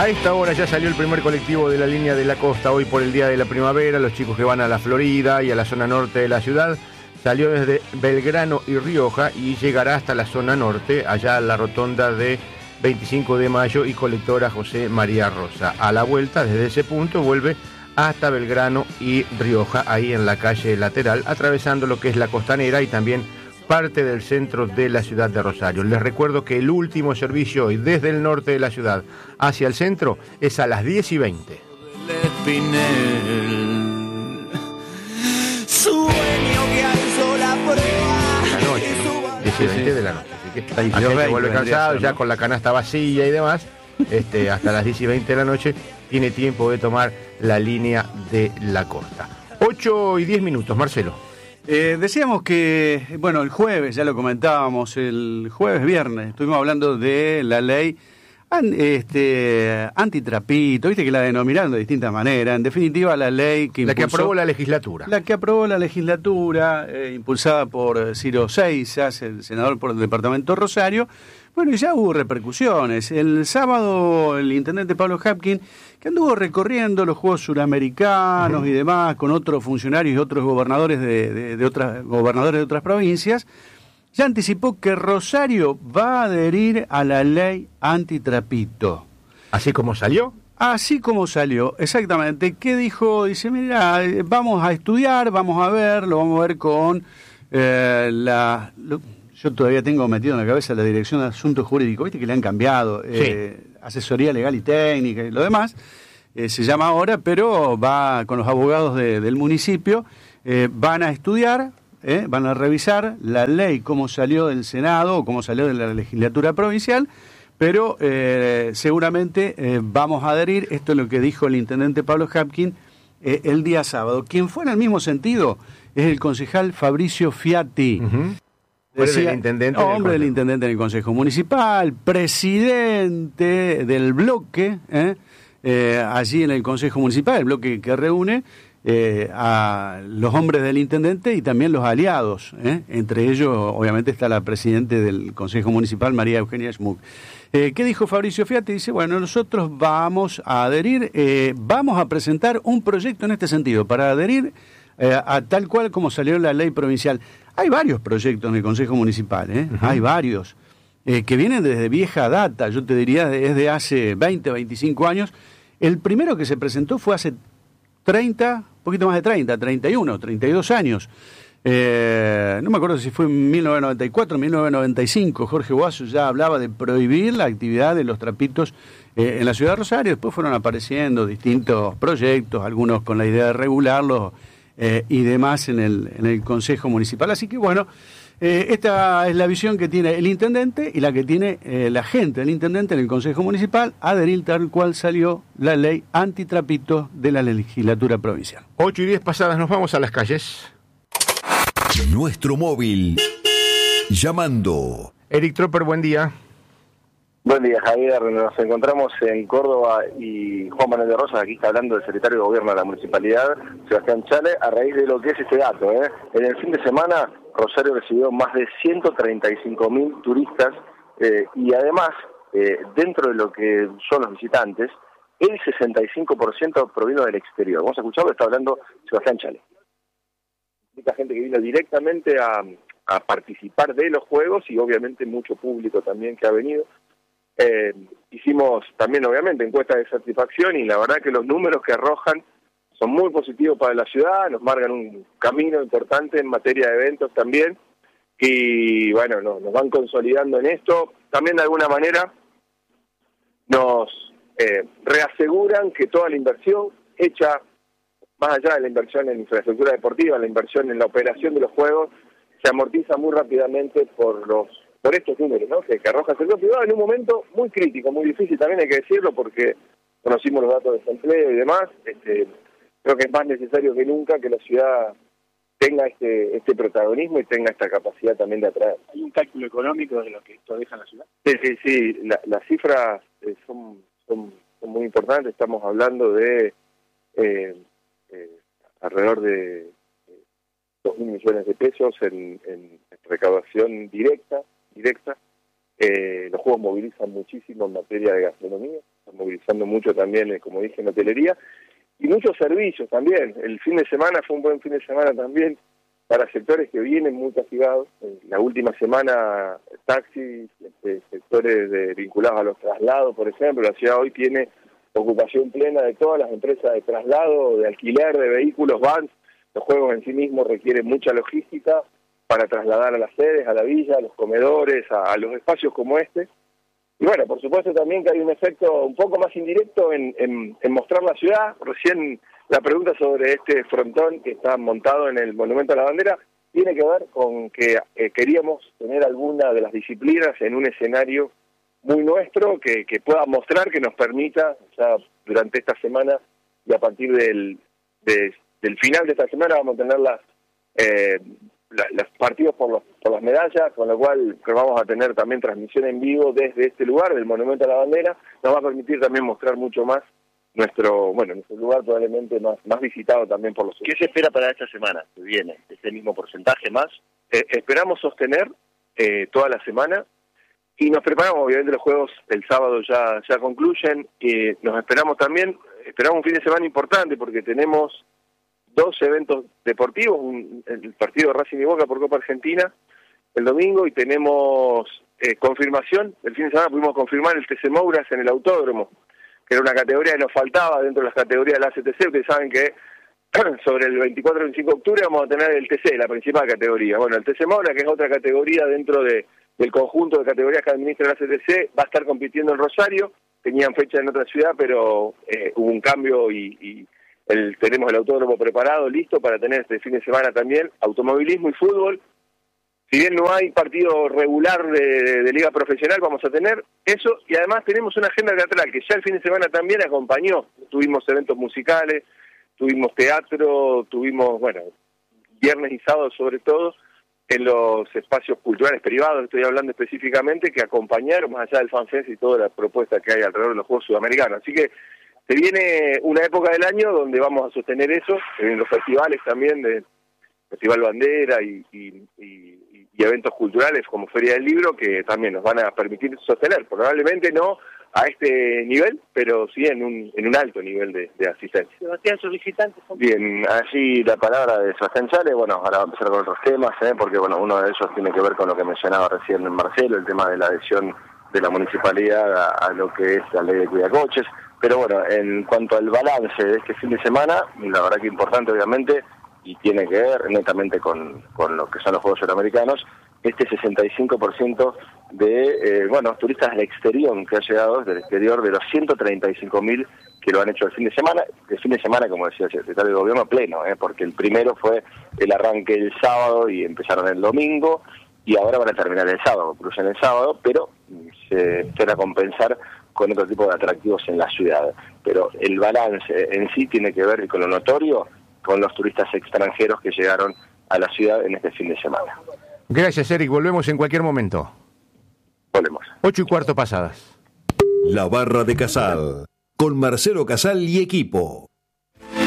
A esta hora ya salió el primer colectivo de la línea de la costa, hoy por el Día de la Primavera. Los chicos que van a la Florida y a la zona norte de la ciudad, salió desde Belgrano y Rioja y llegará hasta la zona norte, allá a la rotonda de 25 de mayo y colectora José María Rosa. A la vuelta, desde ese punto, vuelve hasta Belgrano y Rioja, ahí en la calle lateral, atravesando lo que es la Costanera y también parte del centro de la ciudad de Rosario. Les recuerdo que el último servicio hoy desde el norte de la ciudad hacia el centro es a las 10:20. La noche, ¿no? 10:20 de la noche. Así que la gente vuelve cansado, ya con la canasta vacía y demás. Hasta las 10:20 de la noche tiene tiempo de tomar la línea de la costa. 8:10, Marcelo. Decíamos que, bueno, el jueves, ya lo comentábamos, el viernes, estuvimos hablando de la ley antitrapito, viste que la denominaron de distintas maneras, en definitiva la ley que La que aprobó la legislatura. La que aprobó la legislatura, impulsada por Ciro Seixas, el senador por el departamento Rosario. Bueno, y ya hubo repercusiones. El sábado el intendente Pablo Hapkin, que anduvo recorriendo los Juegos Suramericanos y demás, con otros funcionarios y otros gobernadores de otras provincias, ya anticipó que Rosario va a adherir a la ley antitrapito. ¿Así como salió? Así como salió, exactamente. ¿Qué dijo? Dice, mira, vamos a estudiar, vamos a ver con yo todavía tengo metido en la cabeza la Dirección de Asuntos Jurídicos, viste que le han cambiado, Asesoría Legal y Técnica y lo demás, se llama ahora, pero va con los abogados del municipio, van a estudiar, van a revisar la ley, cómo salió del Senado o cómo salió de la legislatura provincial, pero seguramente vamos a adherir. Esto es lo que dijo el intendente Pablo Hapkin el día sábado. Quien fue en el mismo sentido es el concejal Fabricio Fiati. Decía, hombre del intendente en el Consejo Municipal, presidente del bloque, allí en el Consejo Municipal, el bloque que reúne a los hombres del intendente y también los aliados, entre ellos obviamente está la presidente del Consejo Municipal, María Eugenia Schmuck. ¿Qué dijo Fabricio Fiati? Dice, bueno, nosotros vamos a adherir, vamos a presentar un proyecto en este sentido, para adherir a tal cual como salió la ley provincial. Hay varios proyectos en el Consejo Municipal, hay varios, que vienen desde vieja data, yo te diría desde hace 20, 25 años. El primero que se presentó fue hace 30, poquito más de 30, 31, 32 años. No me acuerdo si fue en 1994, 1995, Jorge Guaso ya hablaba de prohibir la actividad de los trapitos en la ciudad de Rosario. Después fueron apareciendo distintos proyectos, algunos con la idea de regularlos, y demás en el Consejo Municipal. Así que bueno, esta es la visión que tiene el intendente y la que tiene la gente del intendente en el Consejo Municipal, adherir tal cual salió la ley antitrapito de la legislatura provincial. 8:10 pasadas, nos vamos a las calles. Nuestro móvil llamando. Eric Tropper, buen día. Buen día, Javier. Nos encontramos en Córdoba y Juan Manuel de Rosas, aquí está hablando el secretario de Gobierno de la Municipalidad, Sebastián Chale, a raíz de lo que es este dato. En el fin de semana, Rosario recibió más de 135.000 turistas y además, dentro de lo que son los visitantes, el 65% provino del exterior. Vamos a escucharlo, está hablando Sebastián Chale. Mucha gente que vino directamente a participar de los Juegos y obviamente mucho público también que ha venido. Hicimos también obviamente encuestas de satisfacción y la verdad que los números que arrojan son muy positivos para la ciudad, nos marcan un camino importante en materia de eventos también y bueno, nos van consolidando en esto. También de alguna manera nos reaseguran que toda la inversión hecha, más allá de la inversión en infraestructura deportiva, la inversión en la operación de los Juegos, se amortiza muy rápidamente por estos números, ¿no? que arroja el sector privado en un momento muy crítico, muy difícil también hay que decirlo, porque conocimos los datos de desempleo y demás. Creo que es más necesario que nunca que la ciudad tenga este protagonismo y tenga esta capacidad también de atraer. ¿Hay un cálculo económico de lo que esto deja en la ciudad? Sí, las cifras son muy importantes. Estamos hablando de alrededor de 2.000 millones de pesos en recaudación directa, Los juegos movilizan muchísimo en materia de gastronomía, están movilizando mucho también, como dije, en hotelería, y muchos servicios también. El fin de semana fue un buen fin de semana también para sectores que vienen muy castigados. La última semana, taxis, sectores vinculados a los traslados, por ejemplo. La ciudad hoy tiene ocupación plena de todas las empresas de traslado, de alquiler de vehículos, vans. Los juegos en sí mismos requieren mucha logística para trasladar a las sedes, a la villa, a los comedores, a los espacios como este. Y bueno, por supuesto también que hay un efecto un poco más indirecto en mostrar la ciudad. Recién la pregunta sobre este frontón que está montado en el Monumento a la Bandera tiene que ver con que queríamos tener alguna de las disciplinas en un escenario muy nuestro que pueda mostrar, que nos permita, ya durante esta semana y a partir del final de esta semana vamos a tener los partidos por las medallas, con lo cual vamos a tener también transmisión en vivo desde este lugar, del Monumento a la Bandera. Nos va a permitir también mostrar mucho más nuestro lugar probablemente más visitado también por los... ¿Qué se espera para esta semana que viene? ¿Ese mismo porcentaje más? Esperamos sostener toda la semana y nos preparamos. Obviamente los juegos el sábado ya concluyen y nos esperamos un fin de semana importante porque tenemos 2 eventos deportivos, el partido de Racing y Boca por Copa Argentina el domingo, y tenemos confirmación. El fin de semana pudimos confirmar el TC Mouras en el autódromo, que era una categoría que nos faltaba dentro de las categorías de la ACTC. Ustedes saben que sobre el 24 y 25 de octubre vamos a tener el TC, la principal categoría. Bueno, el TC Mouras, que es otra categoría dentro del conjunto de categorías que administra la ACTC, va a estar compitiendo en Rosario. Tenían fecha en otra ciudad, pero hubo un cambio y tenemos el autódromo preparado, listo para tener este fin de semana también automovilismo y fútbol. Si bien no hay partido regular de liga profesional, vamos a tener eso, y además tenemos una agenda teatral que ya el fin de semana también acompañó. Tuvimos eventos musicales, tuvimos teatro, tuvimos, viernes y sábado sobre todo, en los espacios culturales privados, estoy hablando específicamente, que acompañaron más allá del FanFest y toda la propuesta que hay alrededor de los Juegos Sudamericanos. Así que se viene una época del año donde vamos a sostener eso, en los festivales también, de Festival Bandera y eventos culturales como Feria del Libro, que también nos van a permitir sostener, probablemente no a este nivel, pero sí en un alto nivel de asistencia. Sebastián, sus visitantes son... Bien, así la palabra de Sebastián Chale. Ahora va a empezar con otros temas, porque uno de ellos tiene que ver con lo que mencionaba recién Marcelo, el tema de la adhesión de la municipalidad a lo que es la ley de cuidacoches. Pero en cuanto al balance de este fin de semana, la verdad que importante obviamente, y tiene que ver netamente con lo que son los Juegos Suramericanos, este 65% de turistas del exterior que ha llegado desde el exterior, de los 135.000 que lo han hecho el fin de semana, como decía el secretario de Gobierno, pleno, porque el primero fue el arranque el sábado y empezaron el domingo, y ahora van a terminar el sábado, cruzan el sábado, pero se espera compensar con otro tipo de atractivos en la ciudad. Pero el balance en sí tiene que ver con lo notorio, con los turistas extranjeros que llegaron a la ciudad en este fin de semana. Gracias, Eric. Volvemos en cualquier momento. Volvemos. 8:15 pasadas. La Barra de Casal, con Marcelo Casal y equipo.